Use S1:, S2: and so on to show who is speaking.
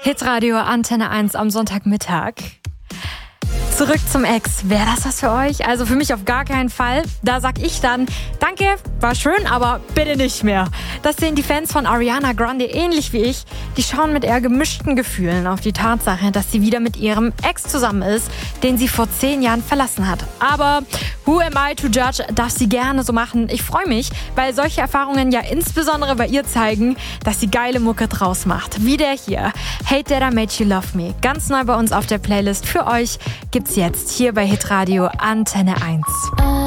S1: Hitradio Antenne 1 am Sonntagmittag. Zurück zum Ex. Wäre das was für euch? Also für mich auf gar keinen Fall. Da sag ich dann, danke, war schön, aber bitte nicht mehr. Das sehen die Fans von Ariana Grande ähnlich wie ich. Die schauen mit eher gemischten Gefühlen auf die Tatsache, dass sie wieder mit ihrem Ex zusammen ist, den sie vor 10 Jahren verlassen hat. Aber who am I to judge? Darf sie gerne so machen. Ich freue mich, weil solche Erfahrungen ja insbesondere bei ihr zeigen, dass sie geile Mucke draus macht. Wie der hier. Hate That I Made You Love Me. Ganz neu bei uns auf der Playlist für euch. Gibt's jetzt hier bei Hitradio Antenne 1.